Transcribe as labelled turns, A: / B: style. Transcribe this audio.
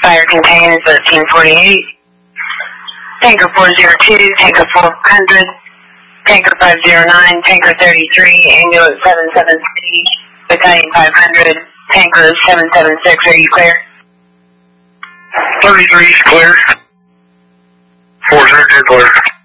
A: fire contained is 1348. Tanker 402, Tanker 400, Tanker 509, Tanker 33, Ambulance 773, Battalion 500, Tanker 776, are you clear?
B: 33 is clear. 402 clear.